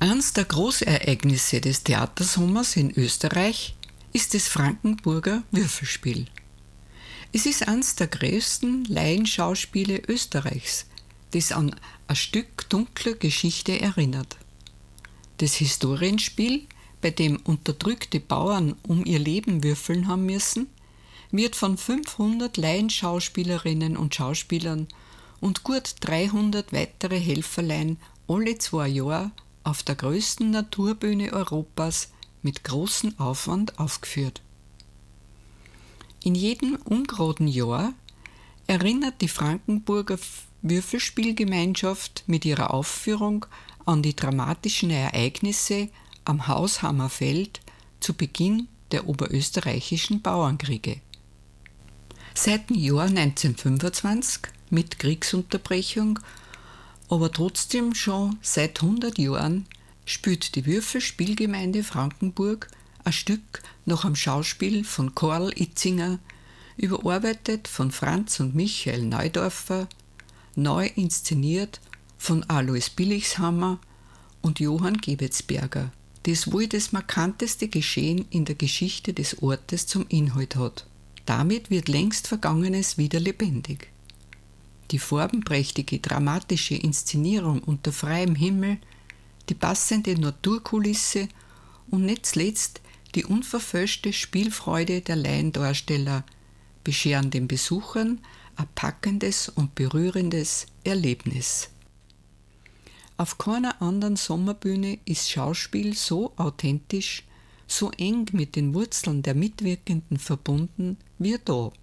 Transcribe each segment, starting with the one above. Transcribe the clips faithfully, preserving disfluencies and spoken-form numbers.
Eines der Großereignisse des Theatersommers in Österreich ist das Frankenburger Würfelspiel. Es ist eines der größten Laienschauspiele Österreichs, das an ein Stück dunkler Geschichte erinnert. Das Historienspiel, bei dem unterdrückte Bauern um ihr Leben würfeln haben müssen, wird von fünfhundert Laienschauspielerinnen und Schauspielern und gut dreihundert weitere Helferlein alle zwei Jahre auf der größten Naturbühne Europas mit großem Aufwand aufgeführt. In jedem ungeraden Jahr erinnert die Frankenburger Würfelspielgemeinschaft mit ihrer Aufführung an die dramatischen Ereignisse am Haushammer Feld zu Beginn der oberösterreichischen Bauernkriege. Seit dem Jahr neunzehnhundertfünfundzwanzig mit Kriegsunterbrechung, aber trotzdem schon seit hundert Jahren spielt die Würfelspielgemeinde Frankenburg ein Stück nach dem Schauspiel von Karl Itzinger, überarbeitet von Franz und Michael Neudorfer, neu inszeniert von Alois Billichshammer und Johann Gebetsberger, das wohl das markanteste Geschehen in der Geschichte des Ortes zum Inhalt hat. Damit wird längst Vergangenes wieder lebendig. Die farbenprächtige, dramatische Inszenierung unter freiem Himmel, die passende Naturkulisse und nicht zuletzt die unverfälschte Spielfreude der Laiendarsteller bescheren den Besuchern ein packendes und berührendes Erlebnis. Auf keiner anderen Sommerbühne ist Schauspiel so authentisch, so eng mit den Wurzeln der Mitwirkenden verbunden wie da.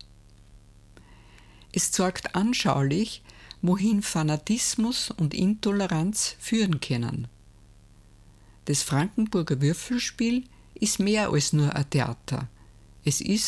Es zeigt anschaulich, wohin Fanatismus und Intoleranz führen können. Das Frankenburger Würfelspiel ist mehr als nur ein Theater. Es ist